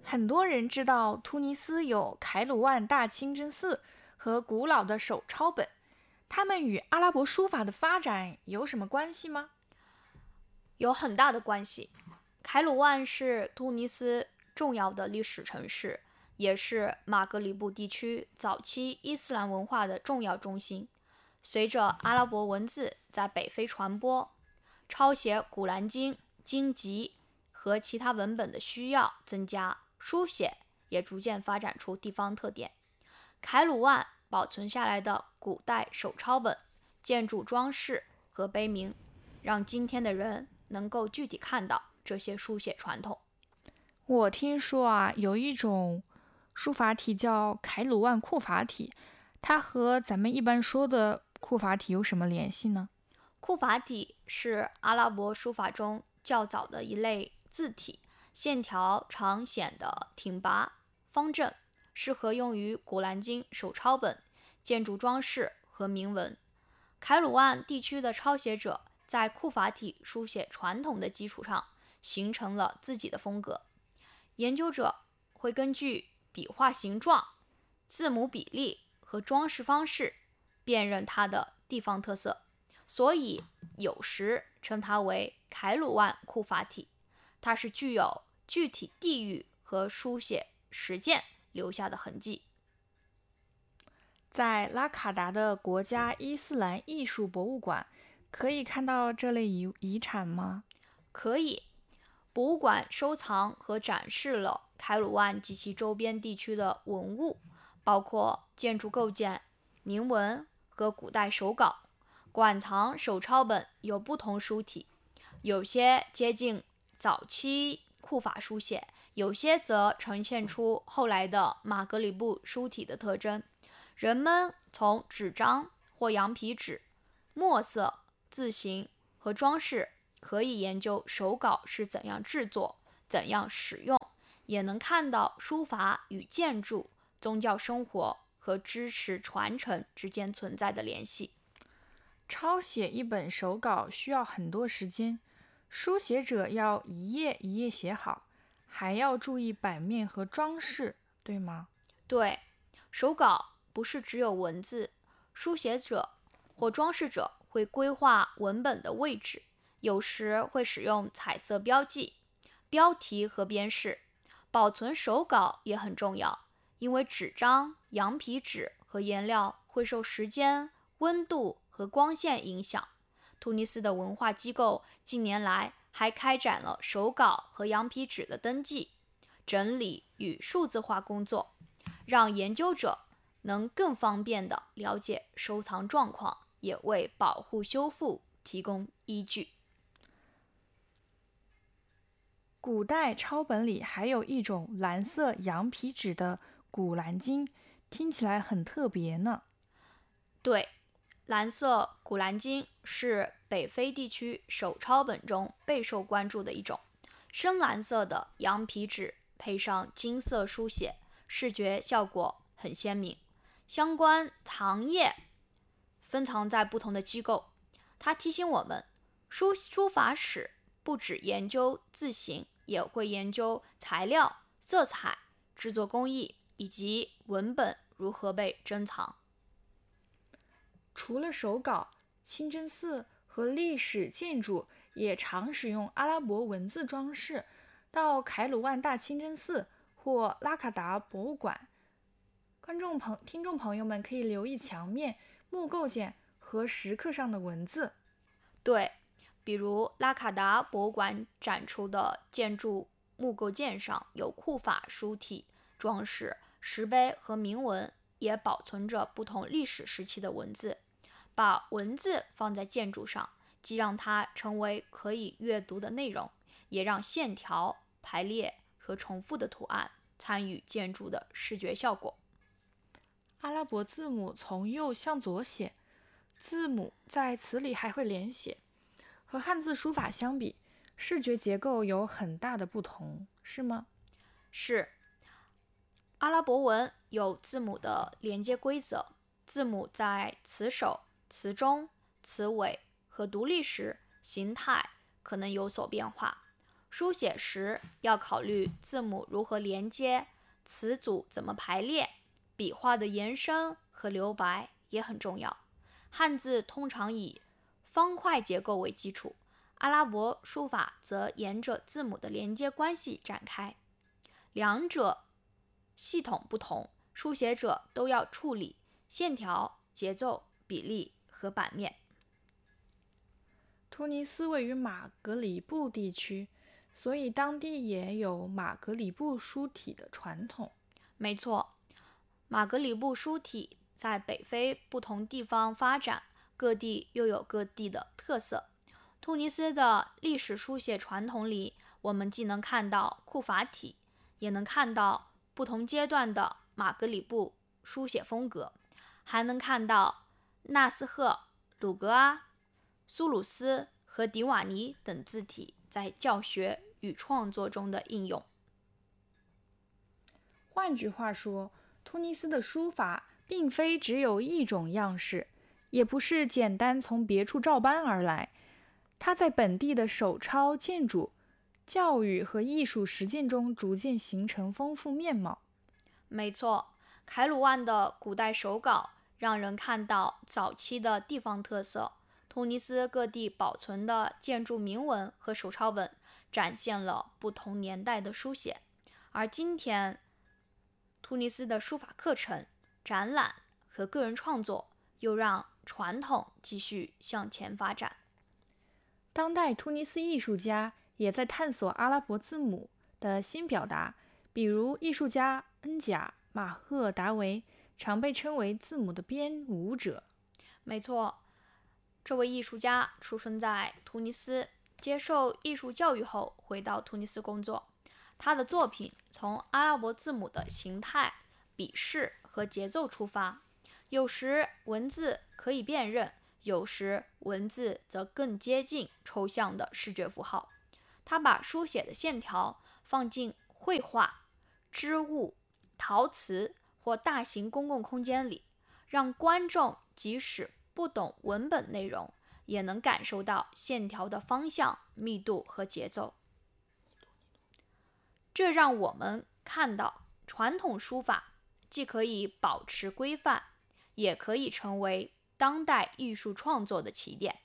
很多人知道突尼斯有凯鲁万大清真寺和古老的手抄本，它们与阿拉伯书法的发展有什么关系吗？ 有很大的关系。凯鲁万是突尼斯重要的历史城市，也是马格里布地区早期伊斯兰文化的重要中心。随着阿拉伯文字在北非传播，抄写古兰经、经籍和其他文本的需要增加，书写也逐渐发展出地方特点。凯鲁万保存下来的古代手抄本、建筑装饰和碑铭，让今天的人能够具体看到这些书写传统。 我听说有一种书法体叫凯鲁万库法体，它和咱们一般说的库法体有什么联系呢？ 库法体是阿拉伯书法中较早的一类字体，线条常显得挺拔方正，适合用于古兰经手抄本、建筑装饰和铭文。凯鲁万地区的抄写者在库法体书写传统的基础上，形成了自己的风格。研究者会根据笔画形状、字母比例和装饰方式辨认它的地方特色，所以有时称它为凯鲁万库法体。它是具有具体地域和书写实践留下的痕迹。 在拉卡达的国家伊斯兰艺术博物馆，可以看到这类遗产吗？ 可以，博物馆收藏和展示了凯鲁万及其周边地区的文物，包括建筑构件、铭文和古代手稿。馆藏手抄本有不同书体，有些接近早期库法书写，有些则呈现出后来的马格里布书体的特征。人们从纸张或羊皮纸、墨色、字形和装饰可以研究手稿是怎样制作、怎样使用，也能看到书法与建筑、宗教生活和知识传承之间存在的联系。 抄写一本手稿需要很多时间，书写者要一页一页写好，还要注意版面和装饰，对吗？ 对，手稿不是只有文字，书写者或装饰者会规划文本的位置，有时会使用彩色标记、标题和边饰。保存手稿也很重要，因为纸张、羊皮纸和颜料会受时间、温度和光线影响。突尼斯的文化机构近年来还开展了手稿和羊皮纸的登记、整理与数字化工作，让研究者能更方便地了解收藏状况，也为保护修复提供依据。 古代抄本里还有一种蓝色羊皮纸的古兰经，听起来很特别呢。 对，蓝色古兰经是北非地区手抄本中备受关注的一种。深蓝色的羊皮纸配上金色书写，视觉效果很鲜明。相关藏页分藏在不同的机构，它提醒我们，书法史不只研究字形，也会研究材料、色彩、制作工艺以及文本如何被珍藏。 除了手稿，清真寺和历史建筑也常使用阿拉伯文字装饰。到凯鲁万大清真寺或拉卡达博物馆，听众朋友们可以留意墙面、木构件和石刻上的文字。 对，比如拉卡达博物馆展出的建筑木构件上有库法书体装饰，石碑和铭文也保存着不同历史时期的文字。把文字放在建筑上，既让它成为可以阅读的内容，也让线条、排列和重复的图案参与建筑的视觉效果。 阿拉伯字母从右向左写，字母在词里还会连写。和汉字书法相比，视觉结构有很大的不同，是吗？ 是。阿拉伯文有字母的连接规则，字母在词首、词中、词尾和独立时形态可能有所变化。 书写时要考虑字母如何连接，词组怎么排列，笔画的延伸和留白也很重要。汉字通常以方块结构为基础，阿拉伯书法则沿着字母的连接关系展开，两者系统不同，书写者都要处理线条、节奏、比例和版面。 突尼斯位于马格里布地区，所以当地也有马格里布书体的传统。 没错，马格里布书体在北非不同地方发展，各地又有各地的特色。突尼斯的历史书写传统里，我们既能看到库法体，也能看到不同阶段的马格里布书写风格，还能看到纳斯赫、鲁格阿、苏鲁斯和迪瓦尼等字体在教学与创作中的应用。 换句话说，突尼斯的书法并非只有一种样式，也不是简单从别处照搬而来，它在本地的手抄、建筑、教育和艺术实践中逐渐形成丰富面貌。 没错，凯鲁万的古代手稿让人看到早期的地方特色，突尼斯各地保存的建筑铭文和手抄本展现了不同年代的书写。而今天，突尼斯的书法课程、展览和个人创作又让传统继续向前发展。 当代突尼斯艺术家也在探索阿拉伯字母的新表达，比如艺术家恩贾·马赫达维常被称为字母的编舞者。 没错，这位艺术家出生在突尼斯，接受艺术教育后回到突尼斯工作。他的作品从阿拉伯字母的形态、笔势和节奏出发，有时文字可以辨认，有时文字则更接近抽象的视觉符号。他把书写的线条放进绘画、织物、陶瓷或大型公共空间里，让观众即使不懂文本内容，也能感受到线条的方向、密度和节奏。这让我们看到传统书法既可以保持规范，也可以成为当代艺术创作的起点。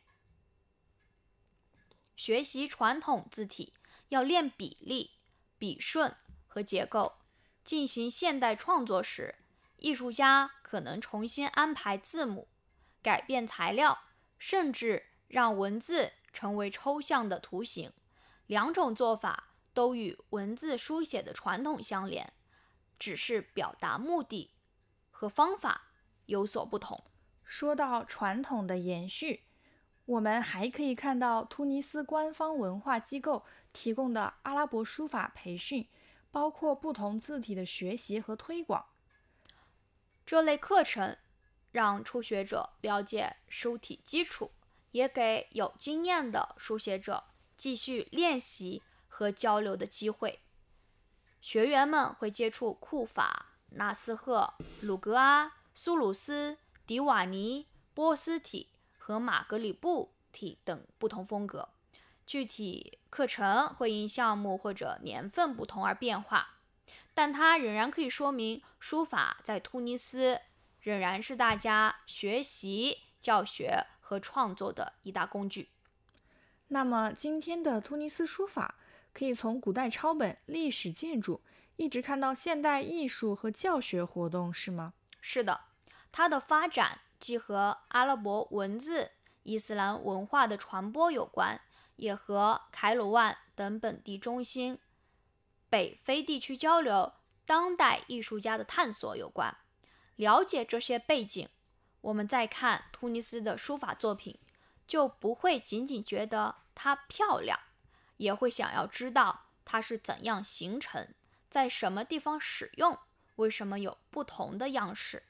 学习传统字体要练比例、笔顺和结构，进行现代创作时，艺术家可能重新安排字母，改变材料，甚至让文字成为抽象的图形。两种做法都与文字书写的传统相连，只是表达目的和方法有所不同。 说到传统的延续，我们还可以看到突尼斯官方文化机构提供的阿拉伯书法培训，包括不同字体的学习和推广。 这类课程让初学者了解书体基础，也给有经验的书写者继续练习和交流的机会。学员们会接触库法、纳斯赫、鲁格阿、苏鲁斯、迪瓦尼、波斯体和马格里布体等不同风格。具体课程会因项目或者年份不同而变化，但它仍然可以说明书法在突尼斯仍然是大家学习、教学和创作的一大工具。 那么今天的突尼斯书法可以从古代抄本、历史建筑一直看到现代艺术和教学活动，是吗？ 是的，它的发展既和阿拉伯文字、伊斯兰文化的传播有关，也和凯鲁万等本地中心、北非地区交流、当代艺术家的探索有关。了解这些背景，我们再看突尼斯的书法作品，就不会仅仅觉得它漂亮，也会想要知道它是怎样形成，在什么地方使用，为什么有不同的样式。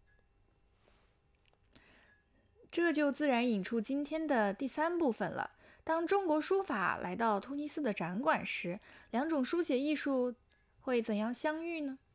这就自然引出今天的第三部分了。当中国书法来到突尼斯的展馆时，两种书写艺术会怎样相遇呢？